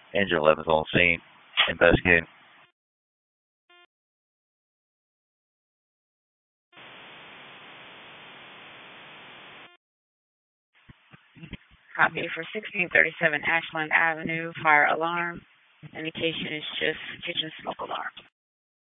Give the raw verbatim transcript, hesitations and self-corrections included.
Engine eleven's on scene. Investigating. Copy for sixteen thirty-seven Ashland Avenue, fire alarm. Indication is just kitchen smoke alarm.